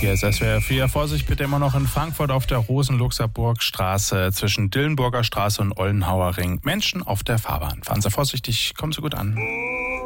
Hier ist SWR 4. Vorsicht bitte immer noch in Frankfurt auf der Rosen-Luxemburg-Straße zwischen Dillenburger Straße und Ollenhauer Ring. Menschen auf der Fahrbahn. Fahren Sie vorsichtig, kommen Sie gut an.